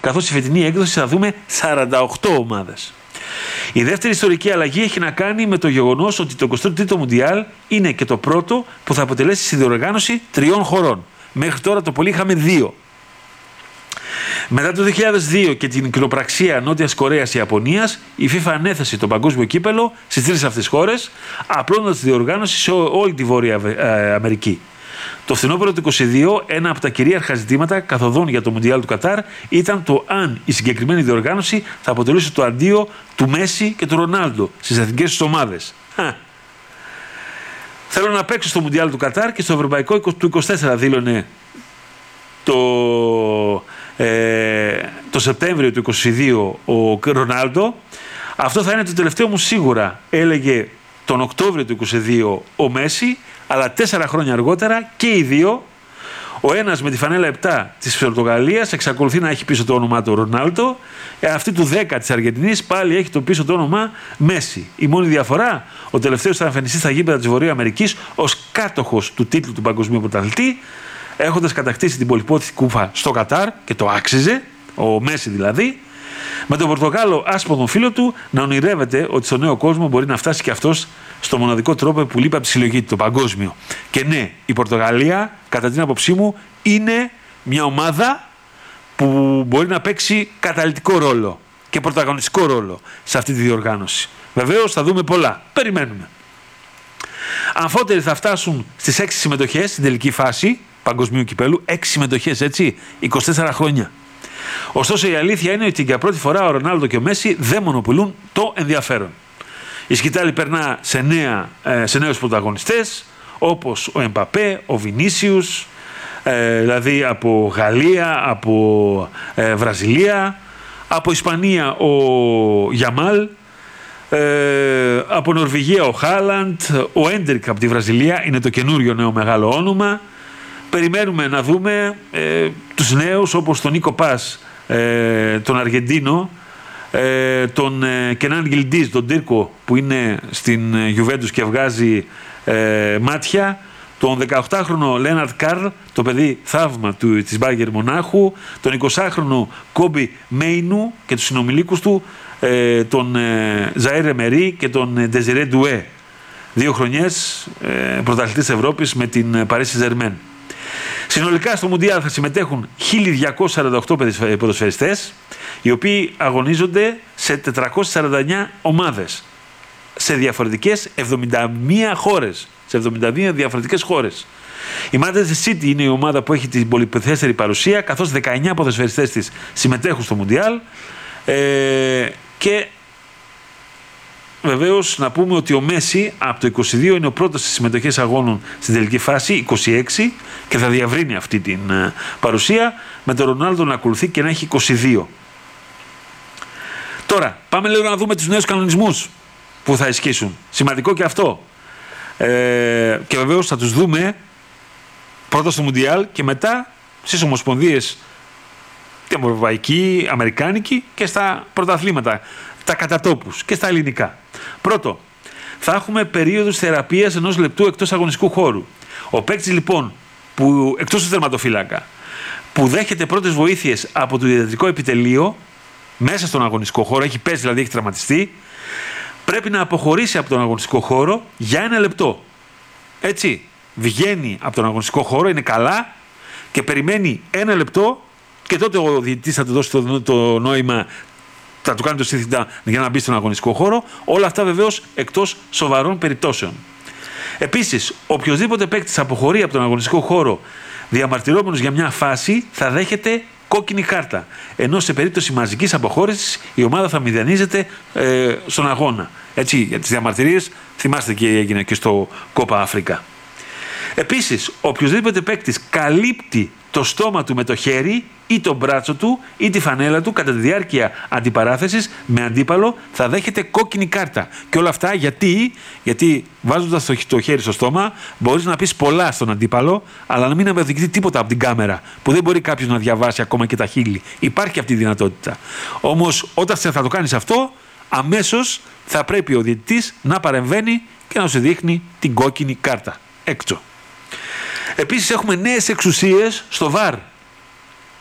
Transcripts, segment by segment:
καθώς στη φετινή έκδοση θα δούμε 48 ομάδες. Η δεύτερη ιστορική αλλαγή έχει να κάνει με το γεγονός ότι το 23ο Μουντιάλ είναι και το πρώτο που θα αποτελέσει συνδιοργάνωση 3 χωρών. Μέχρι τώρα το πολύ είχαμε 2. Μετά το 2002 και την κοινοπραξία Νότιας Κορέας και Ιαπωνίας, η FIFA ανέθεσε το παγκόσμιο κύπελο στις 3 αυτές χώρες, απλώνοντας τη διοργάνωση σε όλη τη Βόρεια Αμερική. Το φθινόπωρο του 2022, ένα από τα κυρίαρχα ζητήματα καθοδόν για το Μουντιάλ του Κατάρ ήταν το αν η συγκεκριμένη διοργάνωση θα αποτελούσε το αντίο του Μέση και του Ρονάλντο στις εθνικές τους ομάδες. Θέλω να παίξω στο Μουντιάλ του Κατάρ και στο Ευρωπαϊκό του 24, δήλωνε το Σεπτέμβριο του 2022 ο Ρονάλντο. Αυτό θα είναι το τελευταίο μου σίγουρα, έλεγε τον Οκτώβριο του 2022 ο Μέση, αλλά 4 χρόνια αργότερα και οι δύο, ο ένας με τη φανέλα 7 της Πορτογαλίας εξακολουθεί να έχει πίσω το όνομά του Ρονάλντο, αυτή του 10 της Αργεντινής πάλι έχει το πίσω το όνομα Μέση. Η μόνη διαφορά, ο τελευταίος θα εμφανιστεί στα γήπεδα της Βορείου Αμερικής ως κάτοχος του τίτλου του Παγκοσμίου Πρωταθλητή, έχοντας κατακτήσει την πολυπόθητη κούφα στο Κατάρ και το άξιζε, ο Μέση δηλαδή, με τον Πορτογάλο άσπονο φίλο του να ονειρεύεται ότι στο νέο κόσμο μπορεί να φτάσει και αυτός στο μοναδικό τρόπο που λείπει από τη συλλογή του, το παγκόσμιο. Και ναι, η Πορτογαλία, κατά την άποψή μου, είναι μια ομάδα που μπορεί να παίξει καταλυτικό ρόλο και πρωταγωνιστικό ρόλο σε αυτή τη διοργάνωση. Βεβαίως θα δούμε πολλά. Περιμένουμε. Αμφότεροι θα φτάσουν στις 6 συμμετοχές στην τελική φάση παγκοσμίου κυπέλου. 6 συμμετοχές, έτσι, 24 χρόνια. Ωστόσο η αλήθεια είναι ότι για πρώτη φορά ο Ρονάλντο και ο Μέση δεν μονοπολούν το ενδιαφέρον. Η σκητάλη περνά σε νέους πρωταγωνιστές, όπως ο Εμπαπέ, ο Βινίσιους, δηλαδή από Γαλλία, από Βραζιλία, από Ισπανία ο Γιαμάλ, από Νορβηγία ο Χάλαντ, ο Έντρικ από τη Βραζιλία είναι το καινούριο νέο μεγάλο όνομα. Περιμένουμε να δούμε τους νέους όπως τον Νίκο Πας, τον Αργεντίνο, τον Κενάν Γιλντίζ, τον Τύρκο που είναι στην Juventus και βγάζει μάτια, τον 18χρονο Λέναρτ Καρλ, το παιδί θαύμα της Μπάγερ Μονάχου, τον 20χρονο Κόμπι Μέινου και τους συνομιλίκους του, τον Ζαΐρ Εμερί και τον Ντεζιρέ Ντουέ. 2 χρονιές πρωταθλητής Ευρώπης με την Paris Saint-Germain. Συνολικά στο Μουντιάλ θα συμμετέχουν 1.248 ποδοσφαιριστές, οι οποίοι αγωνίζονται σε 449 ομάδες, σε διαφορετικές 71 χώρες, σε 72 διαφορετικές χώρες. Η Manchester City είναι η ομάδα που έχει την πολυπεθέστερη παρουσία, καθώς 19 ποδοσφαιριστές της συμμετέχουν στο Μουντιάλ και βεβαίως να πούμε ότι ο Μέση από το 22 είναι ο πρώτος στις συμμετοχές αγώνων στην τελική φάση, 26, και θα διαβρύνει αυτή την παρουσία, με τον Ρονάλντο να ακολουθεί και να έχει 22. Τώρα, πάμε λίγο να δούμε τους νέους κανονισμούς που θα ισχύσουν. Σημαντικό και αυτό. Και βεβαίως θα τους δούμε πρώτα στο Μουντιάλ και μετά στις ομοσπονδίες, την ευρωπαϊκή, αμερικάνικη και στα πρωταθλήματα, τα κατατόπους και στα ελληνικά. Πρώτο, θα έχουμε περίοδους θεραπείας 1 λεπτού εκτός αγωνιστικού χώρου. Ο παίκτης λοιπόν, που, εκτός του τερματοφύλακα, που δέχεται πρώτες βοήθειες από το ιατρικό επιτελείο μέσα στον αγωνιστικό χώρο, έχει πέσει δηλαδή, έχει τραυματιστεί, πρέπει να αποχωρήσει από τον αγωνιστικό χώρο για 1 λεπτό. Έτσι, βγαίνει από τον αγωνιστικό χώρο, είναι καλά και περιμένει 1 λεπτό και τότε ο διαιτητής θα του δώσει το νόημα, θα του κάνει το σύνθημα για να μπει στον αγωνιστικό χώρο. Όλα αυτά βεβαίως εκτός σοβαρών περιπτώσεων. Επίσης, οποιοδήποτε παίκτης αποχωρεί από τον αγωνιστικό χώρο διαμαρτυρόμενος για μια φάση θα δέχεται κόκκινη κάρτα. Ενώ σε περίπτωση μαζικής αποχώρησης η ομάδα θα μηδενίζεται στον αγώνα. Έτσι, για τις διαμαρτυρίες θυμάστε και έγινε και στο Κόπα Αφρικα. Επίσης, οποιοδήποτε παίκτης καλύπτει το στόμα του με το χέρι ή το μπράτσο του ή τη φανέλα του κατά τη διάρκεια αντιπαράθεσης με αντίπαλο θα δέχεται κόκκινη κάρτα. Και όλα αυτά γιατί βάζοντας το χέρι στο στόμα μπορείς να πεις πολλά στον αντίπαλο, αλλά να μην αποδεικτεί τίποτα από την κάμερα που δεν μπορεί κάποιος να διαβάσει ακόμα και τα χείλη. Υπάρχει αυτή η δυνατότητα. Όμως όταν θα το κάνεις αυτό, αμέσως θα πρέπει ο διαιτητής να παρεμβαίνει και να σου δείχνει την κόκκινη κάρτα έξω. Επίσης έχουμε νέες εξουσίες στο VAR.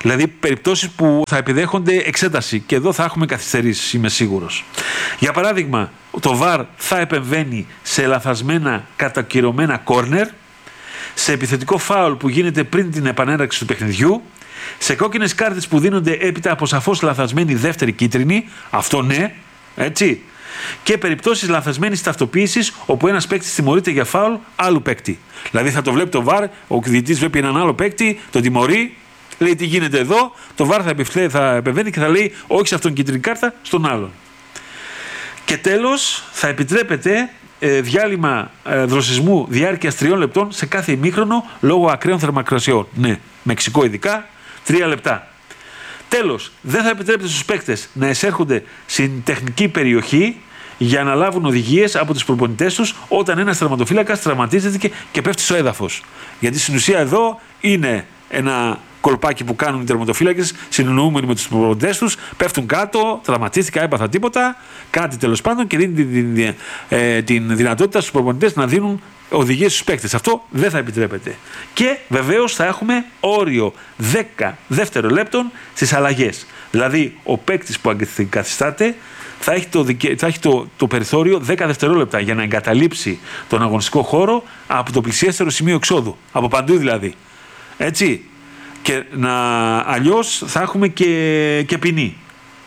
Δηλαδή περιπτώσεις που θα επιδέχονται εξέταση και εδώ θα έχουμε καθυστερήσεις, είμαι σίγουρος. Για παράδειγμα, το VAR θα επεμβαίνει σε λαθασμένα κατακυρωμένα κόρνερ, σε επιθετικό φάουλ που γίνεται πριν την επανέναρξη του παιχνιδιού, σε κόκκινες κάρτες που δίνονται έπειτα από σαφώς λαθασμένη δεύτερη κίτρινη, αυτό ναι, έτσι, και περιπτώσεις λαθασμένης ταυτοποίησης όπου ένας παίκτης τιμωρείται για φάουλ άλλου παίκτη. Δηλαδή θα το βλέπει το VAR, ο διαιτητής βλέπει έναν άλλο παίκτη, τον τιμωρεί, λέει τι γίνεται εδώ, το VAR θα επεμβαίνει και θα λέει όχι σε αυτόν κίτρινη κάρτα, στον άλλον. Και τέλος θα επιτρέπεται διάλειμμα δροσισμού διάρκειας 3 λεπτών σε κάθε ημίχρονο λόγω ακραίων θερμοκρασιών. Ναι, Μεξικό ειδικά, 3 λεπτά. Τέλος, δεν θα επιτρέπεται στους παίκτες να εισέρχονται στην τεχνική περιοχή για να λάβουν οδηγίες από τους προπονητές τους όταν ένας τερματοφύλακας τραυματίζεται και πέφτει στο έδαφος. Γιατί στην ουσία εδώ είναι ένα κολπάκι που κάνουν οι τερματοφύλακες συνεννοούμενοι με τους προπονητές τους, πέφτουν κάτω, τραυματίστηκα, έπαθα τίποτα, κάτι τέλος πάντων και δίνει την δυνατότητα στους προπονητές να δίνουν οδηγίες στους παίκτες. Αυτό δεν θα επιτρέπεται. Και βεβαίως θα έχουμε όριο 10 δευτερολέπτων στις αλλαγές. Δηλαδή ο παίκτης που αντικαθιστάται θα έχει το περιθώριο 10 δευτερόλεπτα για να εγκαταλείψει τον αγωνιστικό χώρο από το πλησιέστερο σημείο εξόδου. Από παντού δηλαδή. Έτσι. Και αλλιώς θα έχουμε και ποινή.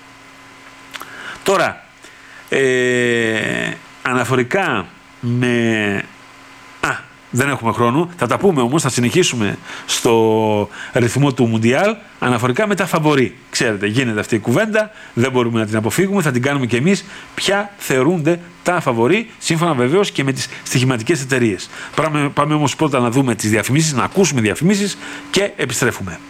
Τώρα, αναφορικά με... δεν έχουμε χρόνο, θα τα πούμε όμως, θα συνεχίσουμε στο ρυθμό του Μουντιάλ, αναφορικά με τα φαβορί. Ξέρετε, γίνεται αυτή η κουβέντα, δεν μπορούμε να την αποφύγουμε, θα την κάνουμε και εμείς. Ποια θεωρούνται τα φαβορί, σύμφωνα βεβαίως και με τις στοιχηματικές εταιρείες. Πάμε όμως πρώτα να δούμε τις διαφημίσεις, να ακούσουμε διαφημίσεις και επιστρέφουμε.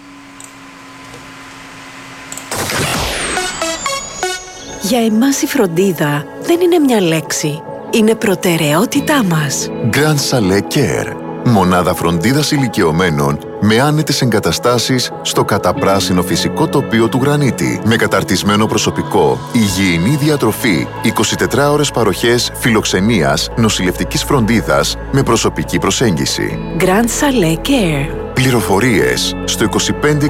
Για εμάς η φροντίδα δεν είναι μια λέξη. Είναι προτεραιότητά μας. Grand Chalet Care. Μονάδα φροντίδας ηλικιωμένων με άνετες εγκαταστάσεις στο καταπράσινο φυσικό τοπίο του Γρανίτη. Με καταρτισμένο προσωπικό, υγιεινή διατροφή, 24 ώρες παροχές φιλοξενίας, νοσηλευτικής φροντίδας με προσωπική προσέγγιση. Grand Chalet Care. Πληροφορίες στο 2523 0 23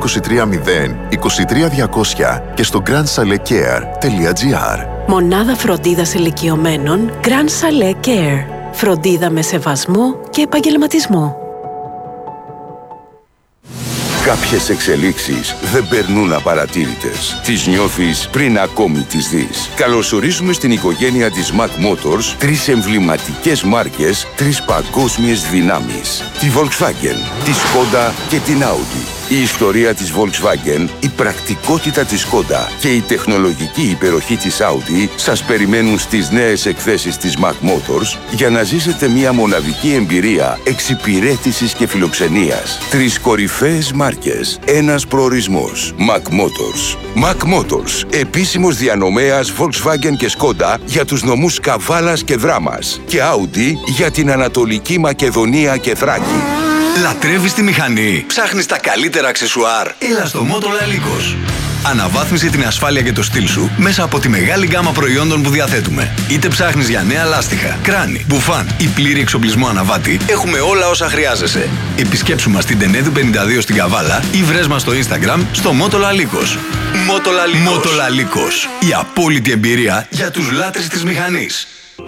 200 και στο grandchaletcare.gr. Μονάδα φροντίδας ηλικιωμένων Grand Chalet Care. Φροντίδα με σεβασμό και επαγγελματισμό. Κάποιες εξελίξεις δεν περνούν απαρατήρητες. Τις νιώθεις πριν ακόμη τις δεις. Καλωσορίζουμε στην οικογένεια της Mac Motors 3 εμβληματικές μάρκες, 3 παγκόσμιες δυνάμεις. Τη Volkswagen, τη Skoda και την Audi. Η ιστορία της Volkswagen, η πρακτικότητα της Skoda και η τεχνολογική υπεροχή της Audi σας περιμένουν στις νέες εκθέσεις της Mac Motors για να ζήσετε μια μοναδική εμπειρία εξυπηρέτησης και φιλοξενίας. 3 κορυφαίες μάρκες, ένας προορισμός. Mac Motors. Mac Motors, επίσημος διανομέας Volkswagen και Skoda για τους νομούς Καβάλας και Δράμας και Audi για την Ανατολική Μακεδονία και Θράκη. Λατρεύεις τη μηχανή? Ψάχνεις τα καλύτερα αξεσουάρ? Έλα στο Motola Lycos. Αναβάθμισε την ασφάλεια και το στυλ σου μέσα από τη μεγάλη γκάμα προϊόντων που διαθέτουμε. Είτε ψάχνεις για νέα λάστιχα, κράνη, μπουφάν ή πλήρη εξοπλισμό αναβάτη, έχουμε όλα όσα χρειάζεσαι. Επισκέψου μας στην Τενέδου 52 στην Καβάλα ή βρες μας στο Instagram στο Motola Lycos. Motola Lycos. Η απόλυτη εμπειρία για τους λάτρεις της μηχανής.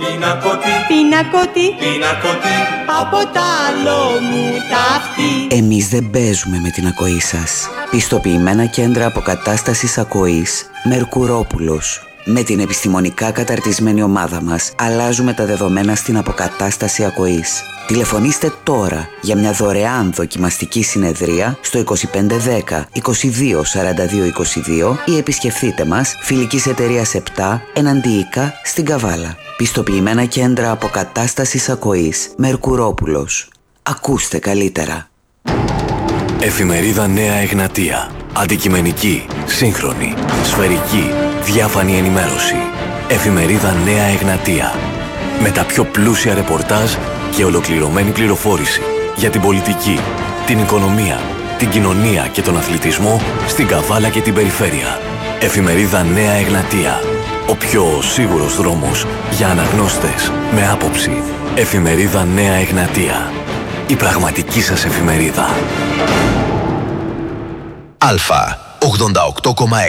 Πινακότι, από τα άλλο μου ταύτη. Εμείς δεν παίζουμε με την ακοή σας. Πιστοποιημένα κέντρα αποκατάστασης ακοής Μερκουρόπουλος. Με την επιστημονικά καταρτισμένη ομάδα μας αλλάζουμε τα δεδομένα στην αποκατάσταση ακοής. Τηλεφωνήστε τώρα για μια δωρεάν δοκιμαστική συνεδρία στο 2510 22 42 22 ή επισκεφθείτε μας Φιλικής Εταιρείας 7 Εναντίικα στην Καβάλα. Πιστοποιημένα κέντρα αποκατάστασης ακοής Μερκουρόπουλος. Ακούστε καλύτερα. Εφημερίδα Νέα Εγνατία. Αντικειμενική, σύγχρονη, σφαιρική, διάφανη ενημέρωση. Εφημερίδα Νέα Εγνατία. Με τα πιο πλούσια ρεπορτάζ και ολοκληρωμένη πληροφόρηση για την πολιτική, την οικονομία, την κοινωνία και τον αθλητισμό στην Καβάλα και την περιφέρεια. Εφημερίδα Νέα Εγνατία. Ο πιο σίγουρος δρόμος για αναγνώστες με άποψη. Εφημερίδα Νέα Εγνατία. Η πραγματική σας εφημερίδα. Αλφα. 88,6.